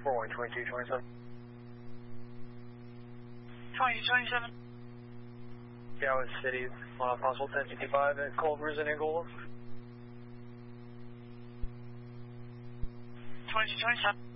4-1-22-27. 22-27. Galvez City, possible 1055 at Culver's in Angola. 22-27.